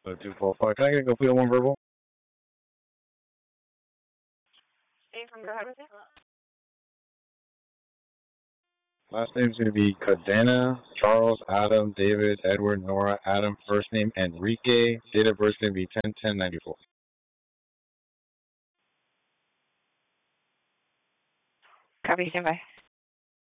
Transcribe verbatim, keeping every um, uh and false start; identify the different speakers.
Speaker 1: So two four five. Can I get a complete one verbal?
Speaker 2: Hey, from go ahead with it.
Speaker 1: Last name's going to be Cadena, Charles, Adam, David, Edward, Nora, Adam. First name Enrique. Date of birth going to be ten ten ninety-four.
Speaker 2: Copy, stand by.